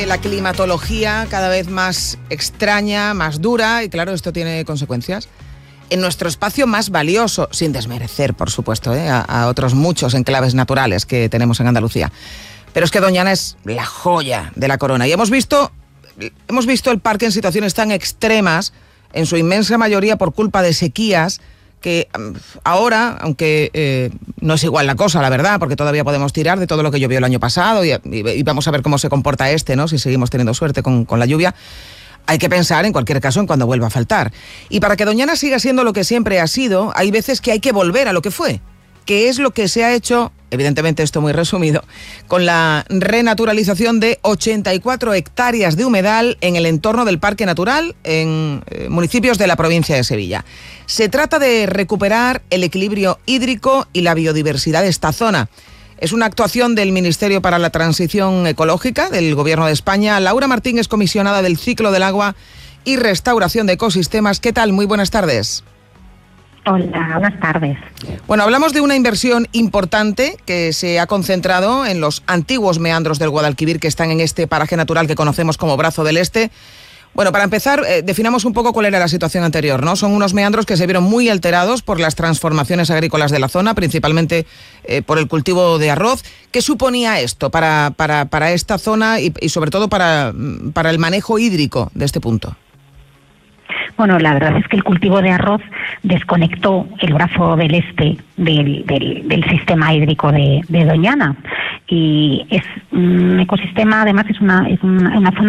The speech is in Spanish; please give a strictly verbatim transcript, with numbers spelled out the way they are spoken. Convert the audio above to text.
La climatología cada vez más extraña, más dura, y claro, esto tiene consecuencias en nuestro espacio más valioso, sin desmerecer, por supuesto, ¿eh? a, a otros muchos enclaves naturales que tenemos en Andalucía. Pero es que Doñana es la joya de la corona. Y hemos visto, hemos visto el parque en situaciones tan extremas, en su inmensa mayoría por culpa de sequías, que ahora, aunque eh, no es igual la cosa, la verdad, porque todavía podemos tirar de todo lo que llovió el año pasado y, y, y vamos a ver cómo se comporta este, ¿no? Si seguimos teniendo suerte con, con la lluvia, hay que pensar, en cualquier caso, en cuando vuelva a faltar. Y para que Doñana siga siendo lo que siempre ha sido, hay veces que hay que volver a lo que fue, que es lo que se ha hecho, evidentemente esto muy resumido, con la renaturalización de ochenta y cuatro hectáreas de humedal en el entorno del Parque Natural en eh, municipios de la provincia de Sevilla. Se trata de recuperar el equilibrio hídrico y la biodiversidad de esta zona. Es una actuación del Ministerio para la Transición Ecológica del Gobierno de España. Laura Martín es comisionada del Ciclo del Agua y Restauración de Ecosistemas. ¿Qué tal? Muy buenas tardes. Hola, buenas tardes. Bueno, hablamos de una inversión importante que se ha concentrado en los antiguos meandros del Guadalquivir que están en este paraje natural que conocemos como Brazo del Este. Bueno, para empezar, eh, definamos un poco cuál era la situación anterior, ¿no? Son unos meandros que se vieron muy alterados por las transformaciones agrícolas de la zona, principalmente eh, por el cultivo de arroz. ¿Qué suponía esto para, para, para esta zona y, y sobre todo para, para el manejo hídrico de este punto? Bueno, la verdad es que el cultivo de arroz desconectó el brazo del este del, del, del sistema hídrico de, de Doñana. Y es un ecosistema, además es una, es una, una zona